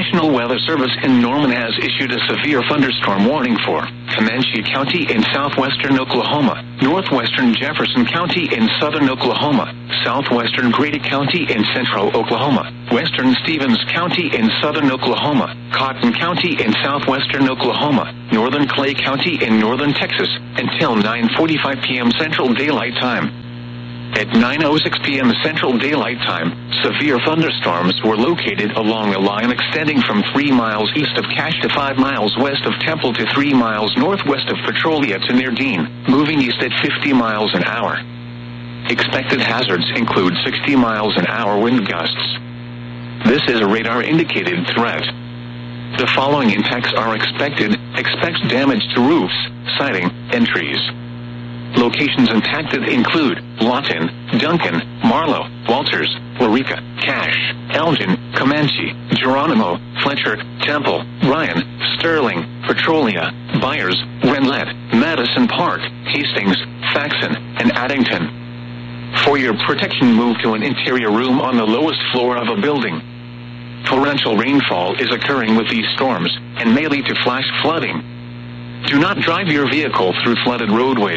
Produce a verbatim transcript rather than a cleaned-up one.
National Weather Service in Norman has issued a severe thunderstorm warning for Comanche County in southwestern Oklahoma, northwestern Jefferson County in southern Oklahoma, southwestern Grady County in central Oklahoma, western Stevens County in southern Oklahoma, Cotton County in southwestern Oklahoma, northern Clay County in northern Texas, until nine forty-five p.m. Central Daylight Time. At nine oh six p.m. Central Daylight Time, severe thunderstorms were located along a line extending from three miles east of Cache to five miles west of Temple to three miles northwest of Petrolia to near Dean, moving east at fifty miles an hour. Expected hazards include sixty miles an hour wind gusts. This is a radar-indicated threat. The following impacts are expected. Expect damage to roofs, siding, and trees. Locations impacted include Lawton, Duncan, Marlow, Walters, Waurika, Cache, Elgin, Comanche, Geronimo, Fletcher, Temple, Ryan, Sterling, Petrolia, Byers, Renlet, Madison Park, Hastings, Faxon, and Addington. For your protection, move to an interior room on the lowest floor of a building. Torrential rainfall is occurring with these storms and may lead to flash flooding. Do not drive your vehicle through flooded roadways.